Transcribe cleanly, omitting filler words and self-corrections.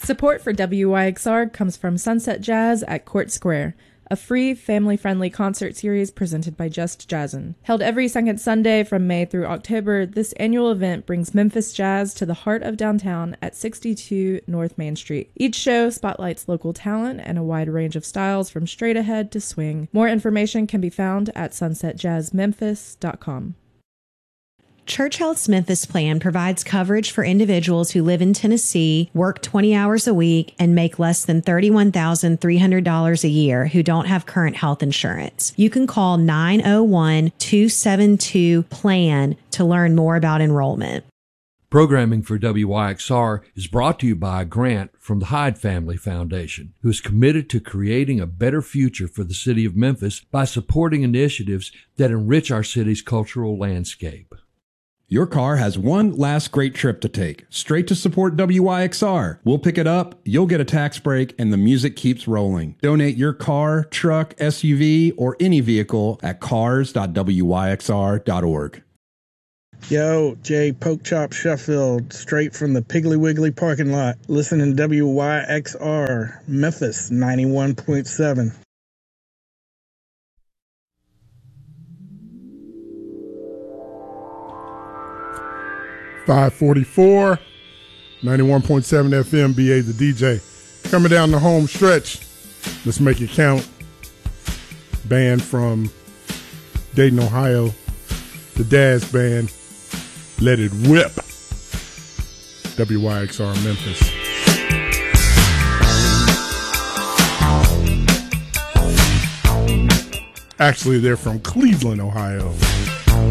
Support for WYXR comes from Sunset Jazz at Court Square, a free, family-friendly concert series presented by Just Jazzin'. Held every second Sunday from May through October, this annual event brings Memphis jazz to the heart of downtown at 62 North Main Street. Each show spotlights local talent and a wide range of styles from straight ahead to swing. More information can be found at sunsetjazzmemphis.com. Church Health's Memphis plan provides coverage for individuals who live in Tennessee, work 20 hours a week, and make less than $31,300 a year who don't have current health insurance. You can call 901-272-PLAN to learn more about enrollment. Programming for WYXR is brought to you by a grant from the Hyde Family Foundation, who is committed to creating a better future for the city of Memphis by supporting initiatives that enrich our city's cultural landscape. Your car has one last great trip to take, straight to support WYXR. We'll pick it up, you'll get a tax break, and the music keeps rolling. Donate your car, truck, SUV, or any vehicle at cars.wyxr.org. Yo, Jay Pokechop Sheffield, straight from the Piggly Wiggly parking lot. Listening to WYXR, Memphis 91.7. 544, 91.7 FM, BA the DJ. Coming down the home stretch. Let's make it count. Band from Dayton, Ohio. The Daz Band. Let It Whip. WYXR Memphis. Actually, they're from Cleveland, Ohio.